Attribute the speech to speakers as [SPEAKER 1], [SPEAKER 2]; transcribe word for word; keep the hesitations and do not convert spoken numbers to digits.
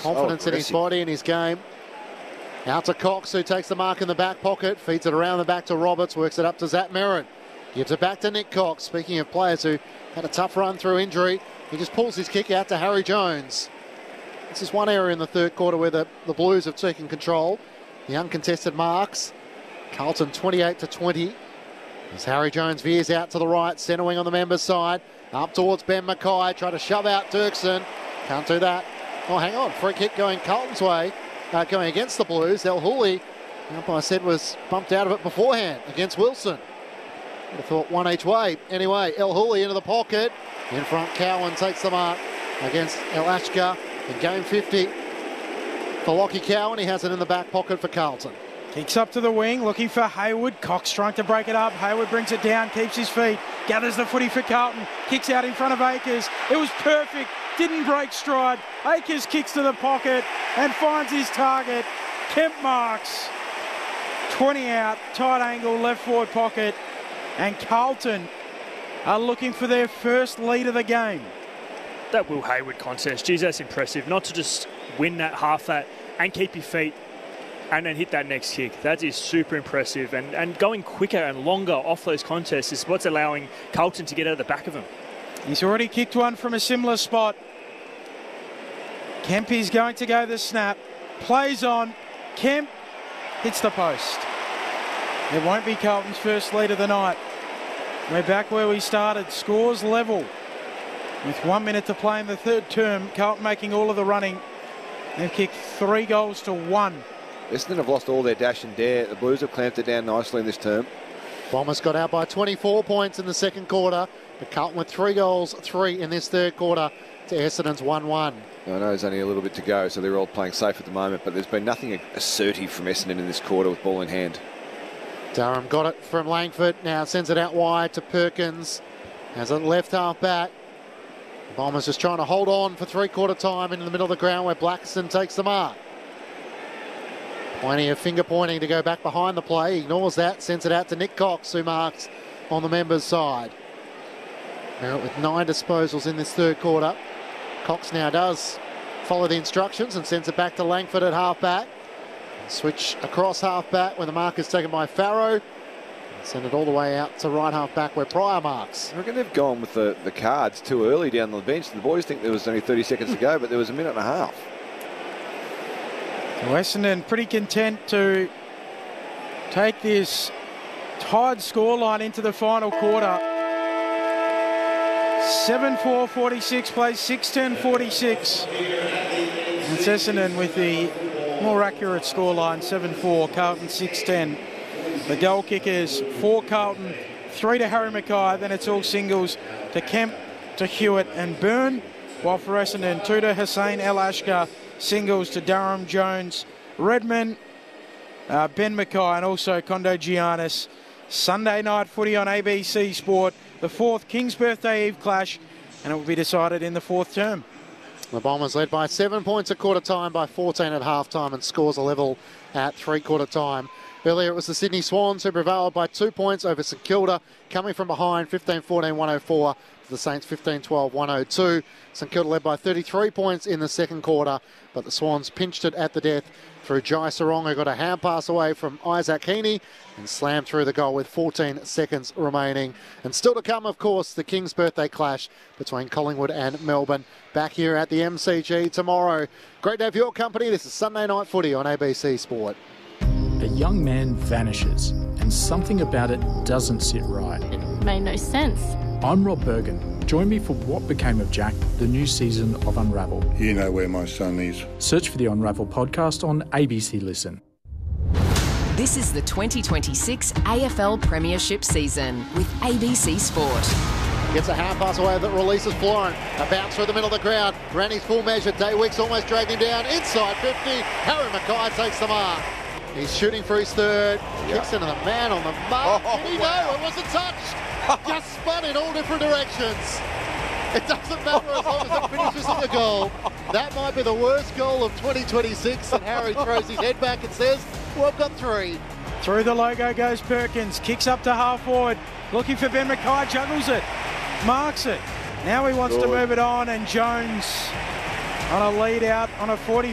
[SPEAKER 1] Confidence
[SPEAKER 2] oh,
[SPEAKER 1] in his body and his game. Out to Cox, who takes the mark in the back pocket, feeds it around the back to Roberts, works it up to Zach Merritt. Gives it back to Nick Cox. Speaking of players who had a tough run through injury, he just pulls his kick out to Harry Jones. This is one area in the third quarter where the, the Blues have taken control. The uncontested marks. Carlton twenty-eight to twenty. As Harry Jones veers out to the right, centre wing on the members' side. Up towards Ben Mackay, try to shove out Dirksen. Can't do that. Oh, hang on. Free kick going Carlton's way, uh, going against the Blues. El Hooley, the umpire said, was bumped out of it beforehand against Wilson. Would have thought one each way. Anyway, El Hooley into the pocket. In front, Cowan takes the mark against El Ashka in game fifty. For Lockie Cowan, he has it in the back pocket for Carlton.
[SPEAKER 3] Kicks up to the wing, looking for Hayward. Cox trying to break it up. Hayward brings it down, keeps his feet, gathers the footy for Carlton, kicks out in front of Akers. It was perfect, didn't break stride. Akers kicks to the pocket and finds his target. Kemp marks. twenty out, tight angle, left forward pocket. And Carlton are looking for their first lead of the game.
[SPEAKER 4] That Will Hayward contest, geez, that's impressive. Not to just win that half that and keep your feet and then hit that next kick. That is super impressive. And, and going quicker and longer off those contests is what's allowing Carlton to get out of the back of him.
[SPEAKER 3] He's already kicked one from a similar spot. Kemp is going to go the snap. Plays on. Kemp hits the post. It won't be Carlton's first lead of the night. We're back where we started. Scores level. With one minute to play in the third term, Carlton making all of the running. They've kicked three goals to one.
[SPEAKER 2] Essendon have lost all their dash and dare. The Blues have clamped it down nicely in this term.
[SPEAKER 1] Bombers got out by twenty-four points in the second quarter. But Carlton with three goals, three in this third quarter to Essendon's one one.
[SPEAKER 2] I know there's only a little bit to go, so they're all playing safe at the moment, but there's been nothing assertive from Essendon in this quarter with ball in hand.
[SPEAKER 1] Durham got it from Langford, now sends it out wide to Perkins. Has it left half back. Bombers just trying to hold on for three-quarter time into the middle of the ground where Blackiston takes the mark. Plenty of finger pointing to go back behind the play. Ignores that, sends it out to Nick Cox, who marks on the members' side. Merritt with nine disposals in this third quarter. Cox now does follow the instructions and sends it back to Langford at half-back. Switch across half-back when the mark is taken by Farrow. Send it all the way out to right half-back where Pryor marks.
[SPEAKER 2] I reckon they've gone with the, the cards too early down the bench. The boys think there was only thirty seconds to go, but there was a minute and a half.
[SPEAKER 3] Essendon pretty content to take this tied scoreline into the final quarter. seven four forty-six plays six ten forty-six. It's Essendon with the more accurate scoreline, seven four, Carlton six ten. The goal kickers for Carlton, three to Harry Mackay, then it's all singles to Kemp, to Hewitt and Byrne, while for Essendon, two to Hussein El Ashkar, singles to Durham, Jones, Redman, uh, Ben Mackay and also Kondo Giannis. Sunday night footy on A B C Sport, the fourth King's Birthday Eve clash, and it will be decided in the fourth term.
[SPEAKER 1] The Bombers led by seven points at quarter time, by fourteen at half time, and scores a level at three quarter time. Earlier it was the Sydney Swans who prevailed by two points over St Kilda, coming from behind fifteen fourteen one oh four to the Saints fifteen twelve one oh two. St Kilda led by thirty-three points in the second quarter, but the Swans pinched it at the death through Jai Sarong, who got a hand pass away from Isaac Heaney and slammed through the goal with fourteen seconds remaining. And still to come, of course, the King's Birthday clash between Collingwood and Melbourne, back here at the M C G tomorrow. Great to have your company. This is Sunday Night Footy on A B C Sport.
[SPEAKER 5] A young man vanishes, and something about it doesn't sit right.
[SPEAKER 6] It made no sense.
[SPEAKER 5] I'm Rob Bergen. Join me for What Became of Jack, the new season of Unravel.
[SPEAKER 7] You know where my son is.
[SPEAKER 5] Search for the Unravel podcast on A B C Listen.
[SPEAKER 8] This is the twenty twenty-six A F L Premiership season with A B C Sport.
[SPEAKER 1] Gets a half pass away that releases Florin. A bounce through the middle of the ground. Ran his full measure. Daywicks almost dragged him down. Inside fifty. Harry Mackay takes the mark. He's shooting for his third.
[SPEAKER 2] Yeah.
[SPEAKER 1] Kicks into the man on the mark.
[SPEAKER 2] Oh,
[SPEAKER 1] Did he
[SPEAKER 2] wow.
[SPEAKER 1] know? It wasn't touched. Just spun in all different directions. It doesn't matter as long as it finishes in the goal. That might be the worst goal of twenty twenty-six. And Harry throws his head back and says, well, I've got three.
[SPEAKER 3] Through the logo goes Perkins, kicks up to half forward, looking for Ben Mackay, juggles it, marks it. Now he wants
[SPEAKER 2] Good.
[SPEAKER 3] to move it on, and Jones on a lead out on a forty.